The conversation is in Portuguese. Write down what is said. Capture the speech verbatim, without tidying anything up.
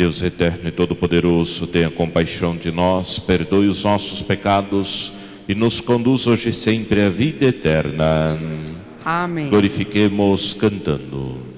Deus eterno e todo-poderoso, tenha compaixão de nós, perdoe os nossos pecados e nos conduz hoje e sempre à vida eterna. Amém. Glorifiquemos cantando.